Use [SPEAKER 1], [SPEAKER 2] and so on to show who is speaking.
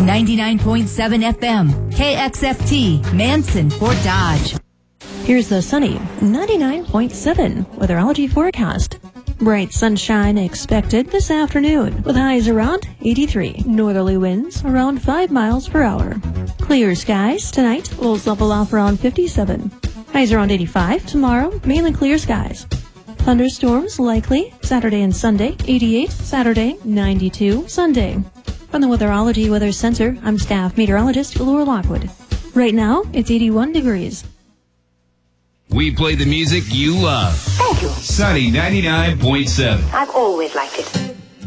[SPEAKER 1] 99.7 FM, KXFT, Manson, Fort Dodge.
[SPEAKER 2] Here's the sunny 99.7 weatherology forecast. Bright sunshine expected this afternoon with highs around 83. Northerly winds around 5 miles per hour. Clear skies tonight will level off around 57. Highs around 85 tomorrow, mainly clear skies. Thunderstorms likely Saturday and Sunday, 88 Saturday, 92 Sunday. From the Weatherology Weather Center, I'm staff meteorologist Laura Lockwood. Right now, it's 81 degrees.
[SPEAKER 3] We play the music you love.
[SPEAKER 4] Thank you.
[SPEAKER 3] Sunny 99.7.
[SPEAKER 4] I've always liked it.